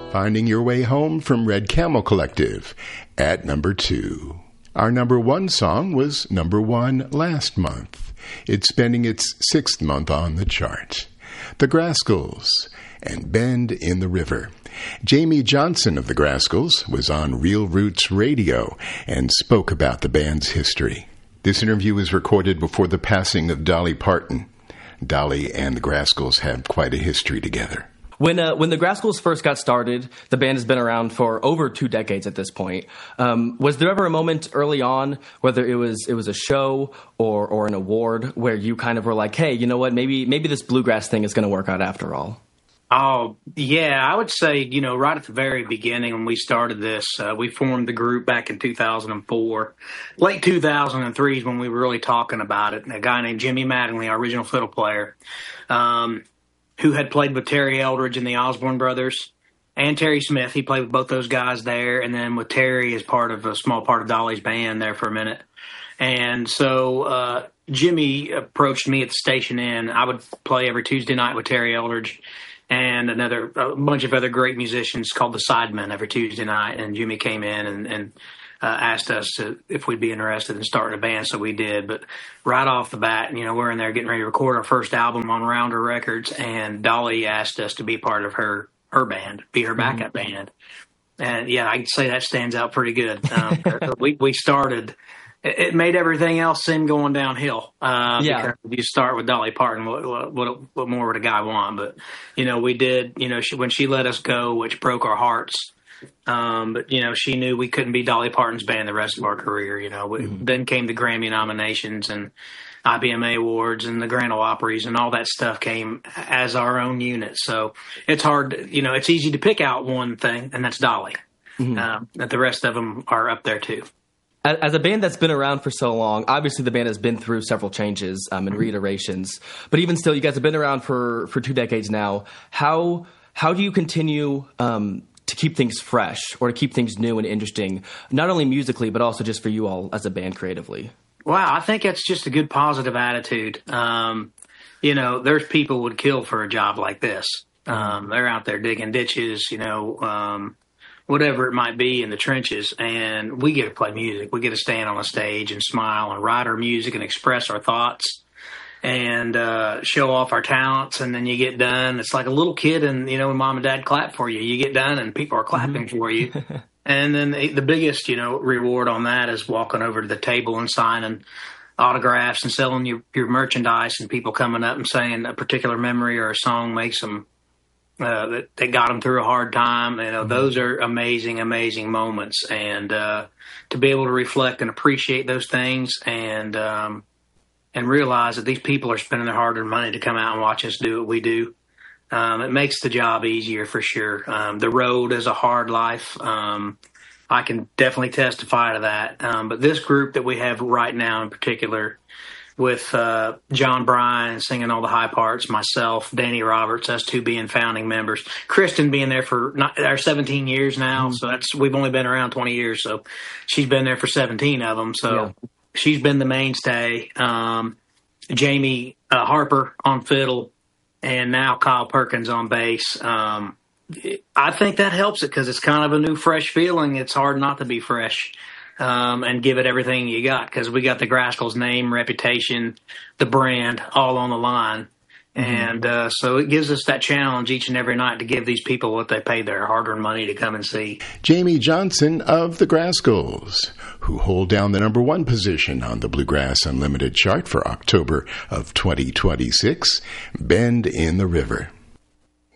Finding Your Way Home from Red Camel Collective at number 2. Our number 1 song was number 1 last month. It's spending its 6th month on the chart. The Grascals and Bend in the River. Jamie Johnson of the Grascals was on Real Roots Radio and spoke about the band's history. This interview was recorded before the passing of Dolly Parton. Dolly and the Grascals have quite a history together. When the Grascals first got started, the band has been around for over 2 decades at this point. Was there ever a moment early on, whether it was a show or an award, where you kind of were like, hey, you know what, maybe this bluegrass thing is going to work out after all? Oh, yeah, I would say, right at the very beginning when we started this, we formed the group back in 2004. Late 2003 is when we were really talking about it. A guy named Jimmy Mattingly, our original fiddle player, who had played with Terry Eldridge and the Osborne Brothers, and Terry Smith. He played with both those guys there, and then with Terry as part of a small part of Dolly's band there for a minute. And so Jimmy approached me at the Station Inn. I would play every Tuesday night with Terry Eldridge and a bunch of other great musicians called the Sidemen every Tuesday night. And Jimmy came in and asked us if we'd be interested in starting a band, so we did. But right off the bat, we're in there getting ready to record our first album on Rounder Records, and Dolly asked us to be part of her band, be her backup band. And yeah, I'd say that stands out pretty good. We started. It made everything else seem going downhill. Because you start with Dolly Parton, what more would a guy want? But we did. When she let us go, which broke our hearts. But she knew we couldn't be Dolly Parton's band the rest of our career. Then came the Grammy nominations and IBMA awards and the Grand Ole Opries, and all that stuff came as our own unit. So it's hard. It's easy to pick out one thing, and that's Dolly. That the rest of them are up there too. As a band that's been around for so long, obviously the band has been through several changes and reiterations. But even still, you guys have been around for 2 decades now. How do you continue to keep things fresh or to keep things new and interesting, not only musically, but also just for you all as a band creatively? Wow, I think that's just a good positive attitude. There's people would kill for a job like this. They're out there digging ditches, whatever it might be in the trenches, and we get to play music. We get to stand on a stage and smile and write our music and express our thoughts and show off our talents. And then you get done. It's like a little kid, and when mom and dad clap for you, you get done and people are clapping for you. And then the biggest reward on that is walking over to the table and signing autographs and selling your merchandise, and people coming up and saying a particular memory or a song makes them that they got them through a hard time. Those are amazing, amazing moments. And to be able to reflect and appreciate those things and realize that these people are spending their hard-earned money to come out and watch us do what we do. It makes the job easier for sure. The road is a hard life. I can definitely testify to that. But this group that we have right now in particular, with John Bryan singing all the high parts, myself, Danny Roberts, us two being founding members, Kristen being there for our 17 years now. So we've only been around 20 years. So she's been there for 17 of them. So she's been the mainstay. Jamie Harper on fiddle, and now Kyle Perkins on bass. I think that helps it because it's kind of a new, fresh feeling. It's hard not to be fresh. And give it everything you got, because we got the Grascals name, reputation, the brand all on the line. And so it gives us that challenge each and every night to give these people what they paid their hard-earned money to come and see. Jamie Johnson of the Grascals, who hold down the number 1 position on the Bluegrass Unlimited chart for October of 2026, Bend in the River.